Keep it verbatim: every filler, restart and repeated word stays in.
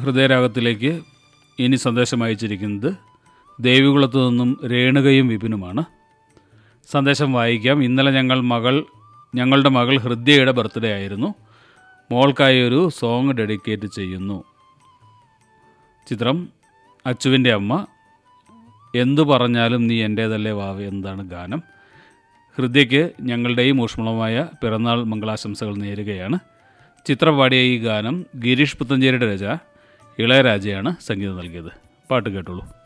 ഹൃദയരാഗത്തിലേക്ക് ഇനി സന്ദേശം അയച്ചിരിക്കുന്നത് ദേവികുളത്തു നിന്നും രേണുകയും വിപിനുമാണ്. സന്ദേശം വായിക്കാം. ഇന്നലെ ഞങ്ങൾ മകൾ ഞങ്ങളുടെ മകൾ ഹൃദയയുടെ ബർത്ത്ഡേ ആയിരുന്നു. മോൾക്കായി ഒരു സോങ് ഡെഡിക്കേറ്റ് ചെയ്യുന്നു. ചിത്രം അച്ചുവിൻ്റെ അമ്മ. എന്തു പറഞ്ഞാലും നീ എൻ്റേതല്ലേ വാവേ എന്താണ് ഗാനം. ഹൃദയയ്ക്ക് ഞങ്ങളുടെയും ഊഷ്മളമായ പിറന്നാൾ മംഗളാശംസകൾ നേരുകയാണ്. ചിത്രം പാടിയ ഈ ഗാനം ഗിരീഷ് പുത്തഞ്ചേരിയുടെ രചന, ഇളയരാജയാണ് സംഗീതം നൽകിയത്. പാട്ട് കേട്ടോളൂ.